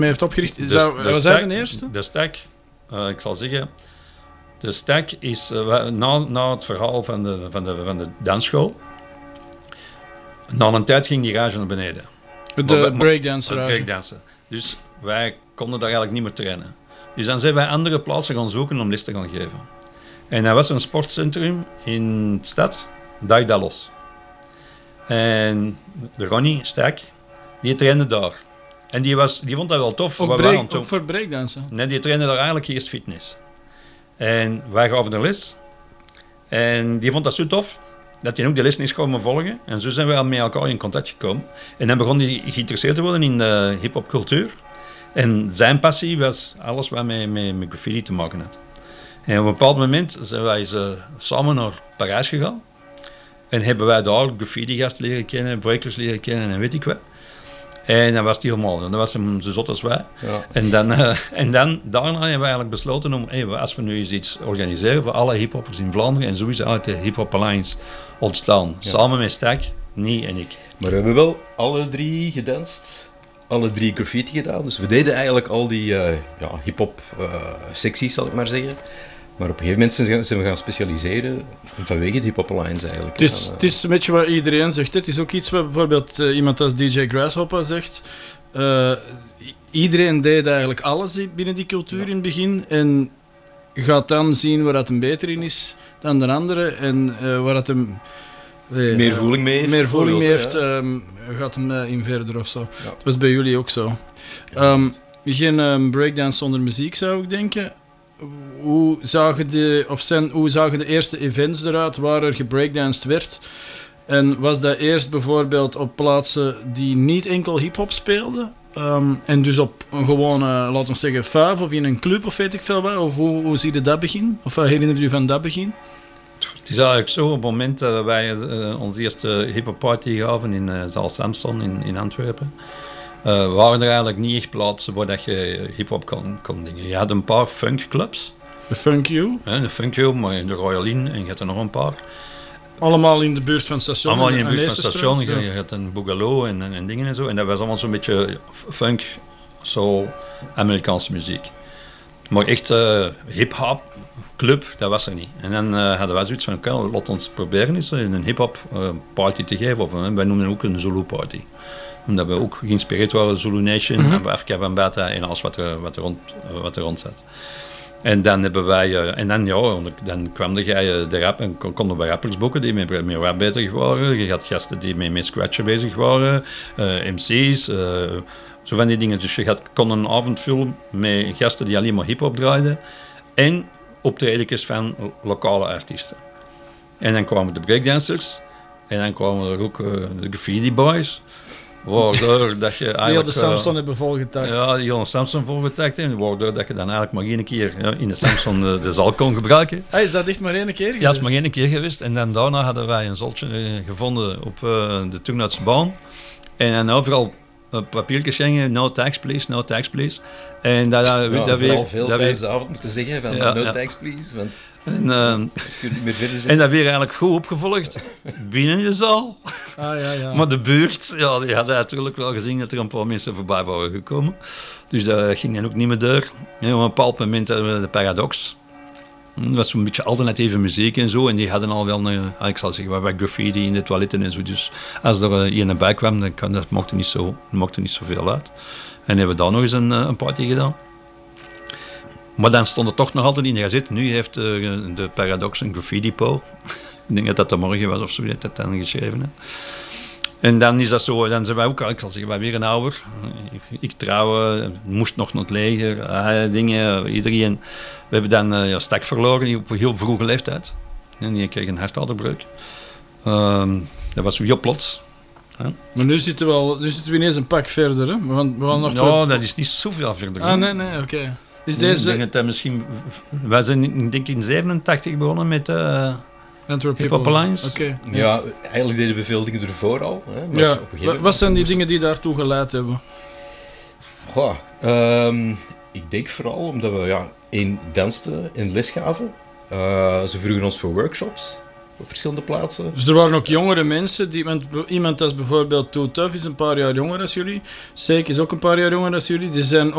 heeft opgericht. Was hij de eerste? De Stack, ik zal zeggen... De Stack is na het verhaal van de dansschool. Na een tijd ging die rage naar beneden. De breakdancer. Dus wij konden daar eigenlijk niet meer trainen. Dus dan zijn wij andere plaatsen gaan zoeken om les te gaan geven. En dat was een sportcentrum in de stad, Daedalus. En de Ronnie Stack, die trainde daar. En die vond dat wel tof. Ook voor breakdansen? Nee, die trainde daar eigenlijk eerst fitness. En wij gaven de les. En die vond dat zo tof, dat hij ook de les is komen volgen. En zo zijn we met elkaar in contact gekomen. En dan begon hij geïnteresseerd te worden in de hip-hop cultuur. En zijn passie was alles wat met graffiti te maken had. En op een bepaald moment zijn wij samen naar Parijs gegaan. En hebben wij daar graffiti-gasten leren kennen, breakers leren kennen en weet ik wat. En dan was hij helemaal, dan was hij zo zot als wij. Ja. En dan, daarna hebben we eigenlijk besloten om, als we nu eens iets organiseren voor alle hiphoppers in Vlaanderen, en zo is uit de Hip Hop Alliance ontstaan. Ja. Samen met Stack, Nie en ik. Maar we hebben wel alle drie gedanst, alle drie graffiti gedaan. Dus we deden eigenlijk al die hip-hop secties, zal ik maar zeggen. Maar op een gegeven moment zijn we gaan specialiseren vanwege de Hip Hop Alliance eigenlijk. Het is een beetje wat iedereen zegt. Het is ook iets wat bijvoorbeeld iemand als DJ Grasshopper zegt. Iedereen deed eigenlijk alles binnen die cultuur in het begin. En gaat dan zien waar dat hem beter in is dan de andere. En waar dat hem... meer voeling mee heeft. Gaat hem in verder of zo. Ja. Dat was bij jullie ook zo. Geen breakdance zonder muziek, zou ik denken. Hoe zagen de eerste events eruit waar er gebreakdanced werd? En was dat eerst bijvoorbeeld op plaatsen die niet enkel hip-hop speelden? En dus op een gewone, laten we zeggen, fuif of in een club of weet ik veel wat? Of hoe zie je dat begin? Of wat herinnert u van dat begin? Het is eigenlijk zo, op het moment dat wij onze eerste hip-hop party gaven in Zaal Samson in Antwerpen. Waren er eigenlijk niet echt plaatsen waar dat je hip-hop kon dingen. Je had een paar funkclubs. De Funk You? De Funk You, maar in de Royal Inn en je had er nog een paar. Allemaal in de buurt van het station? Allemaal in de buurt van het station. Je had een Boogaloo en dingen en zo. En dat was allemaal zo'n beetje funk, soul, Amerikaanse muziek. Maar echt hip-hop club, dat was er niet. En dan hadden wij zoiets van, laten we proberen eens een hip-hop party te geven. Of, wij noemen het ook een Zulu party. Omdat we ook geïnspireerd waren, Zulu Nation, en Afrika Bambaataa en alles wat er rond zat. En dan hebben wij, dan kwam de rap en konden we rappers boeken die met rap bezig waren. Je had gasten die met scratchen bezig waren, MC's, zo van die dingen. Dus je kon een avond vullen met gasten die alleen maar hip-hop draaiden en optredens van lokale artiesten. En dan kwamen de breakdancers en dan kwamen er ook de graffiti boys. Waardoor dat je eigenlijk... Die hadden Samson hebben volgetakt. Ja, die hadden Samson volgetakt. En waardoor dat je dan eigenlijk maar één keer in de Samson de zaal kon gebruiken. Is dat echt maar één keer geweest? Ja, dat is maar één keer geweest. En dan daarna hadden wij een zoltje gevonden op de Turnhoutse baan. En dan overal papiertjes hangen, no tax please, no tax please. En dat weer veel tijdens de avond moeten zeggen van no tax please. Want... En dat weer eigenlijk goed opgevolgd binnen je zaal. Ja. Maar de buurt, die hadden natuurlijk wel gezien dat er een paar mensen voorbij waren gekomen. Dus dat ging dan ook niet meer door. En op een bepaald moment hadden we de Paradox. Dat was zo'n beetje alternatieve muziek en zo. En die hadden al wel, ik zal zeggen, wat graffiti in de toiletten en zo. Dus als er iemand bij kwam, dat maakte niet zoveel uit. En hebben we daar nog eens een party gedaan. Maar dan stond het toch nog altijd in de gazette. Nu heeft de Paradox een graffiti-po. Ik denk dat morgen was of zo, dat dat dan geschreven heeft. En dan is dat zo, dan zijn wij ook, ik zal zeggen, wij weer een ouder. Ik trouwen, moest nog naar het leger, dingen, iedereen. We hebben dan Stack verloren op een heel vroege leeftijd. En die kreeg een hartaderbreuk. Dat was zo heel plots. Maar nu zitten we ineens een pak verder, hè? We gaan nog dat is niet zoveel verder. Nee, oké. Is deze... Ik denk dat misschien... Wij zijn denk ik in 87 begonnen met Hip Hop Alliance. Okay. Ja, eigenlijk deden we veel dingen ervoor al. Hè, ja. Wat zijn die dingen die daartoe geleid hebben? Goh, ik denk vooral omdat we dansten en les gaven. Ze vroegen ons voor workshops. op verschillende plaatsen. Dus er waren ook jongere mensen, iemand als bijvoorbeeld Too Tough is een paar jaar jonger dan jullie, Seek is ook een paar jaar jonger dan jullie, die zijn